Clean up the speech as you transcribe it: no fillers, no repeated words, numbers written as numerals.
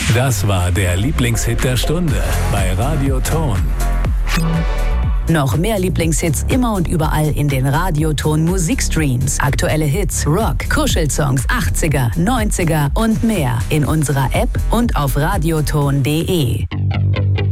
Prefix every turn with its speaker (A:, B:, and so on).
A: Das war der Lieblingshit der Stunde bei Radioton.
B: Noch mehr Lieblingshits immer und überall in den Radioton Musikstreams. Aktuelle Hits, Rock, Kuschelsongs, 80er, 90er und mehr in unserer App und auf radioton.de.